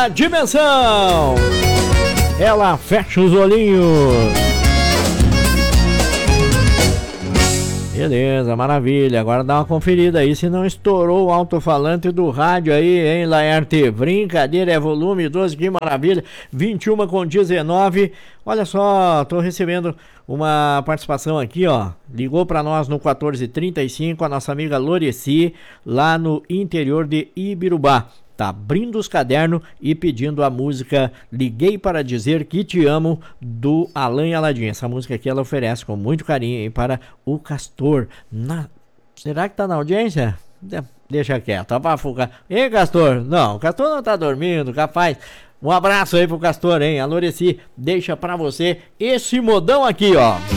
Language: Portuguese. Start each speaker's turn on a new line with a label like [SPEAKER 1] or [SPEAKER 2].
[SPEAKER 1] Segunda dimensão. Ela fecha os olhinhos. Beleza, maravilha. Agora dá uma conferida aí se não estourou o alto-falante do rádio aí, hein, Laerte? Brincadeira, é volume 12, que maravilha. 21:19. Olha só, tô recebendo uma participação aqui, ó. Ligou para nós no 1435 a nossa amiga Loreci, lá no interior de Ibirubá. Tá abrindo os cadernos e pedindo a música Liguei para Dizer Que Te Amo, do Alan e Aladim. Essa música aqui ela oferece com muito carinho, hein, para o Castor. Será que tá na audiência? Deixa quieto, vai fugar. Ei, Castor? Não, o Castor não tá dormindo, capaz. Um abraço aí pro Castor, hein? A Loreci deixa pra você esse modão aqui, ó.